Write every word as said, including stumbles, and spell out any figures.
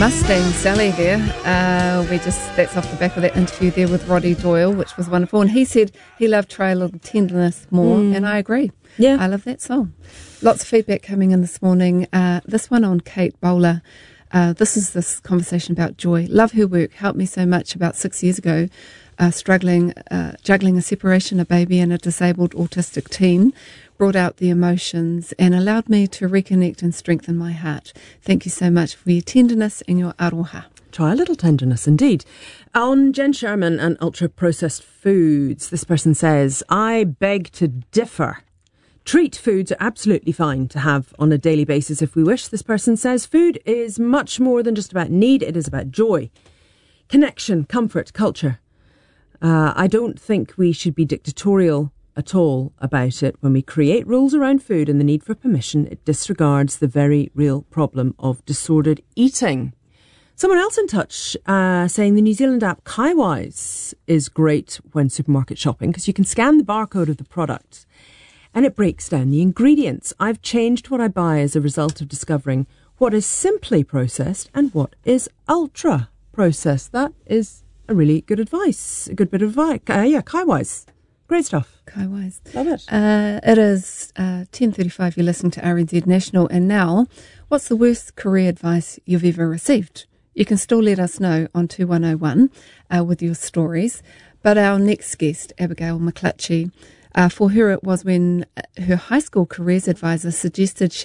Mustang Sally there. Uh, we just that's off the back of that interview there with Roddy Doyle, which was wonderful. And he said he loved Try a Little Tenderness more, mm. and I agree. Yeah, I love that song. Lots of feedback coming in this morning. Uh, this one on Kate Bowler. Uh, this is this conversation about joy. Love her work. Helped me so much about six years ago, uh, struggling, uh, juggling a separation, a baby, and a disabled autistic teen. Brought out the emotions and allowed me to reconnect and strengthen my heart. Thank you so much for your tenderness and your aroha. Try a little tenderness, indeed. On Jen Sherman and ultra-processed foods, this person says, I beg to differ. Treat foods are absolutely fine to have on a daily basis if we wish. This person says food is much more than just about need. It is about joy, connection, comfort, culture. Uh, I don't think we should be dictatorial at all about it. When we create rules around food and the need for permission, it disregards the very real problem of disordered eating. Someone else in touch uh, saying the New Zealand app Kaiwise is great when supermarket shopping because you can scan the barcode of the product and it breaks down the ingredients. I've changed what I buy as a result of discovering what is simply processed and what is ultra processed. That is a really good advice, a good bit of advice. Uh, yeah, Kaiwise. Great stuff. Kaiwise. Love it. Uh, it is uh, ten thirty-five. You're listening to R N Z National. And now, what's the worst career advice you've ever received? You can still let us know on two one oh one uh, with your stories. But our next guest, Abigail McClutchie, uh, for her it was when her high school careers advisor suggested she